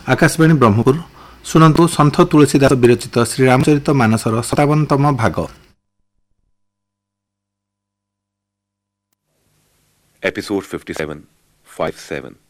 आकाशवाणी ब्रह्मपुर शुणु सन्थ तुलसीदास विरचित श्रीरामचरित मानसर 57तम भाग। Episode 57, 57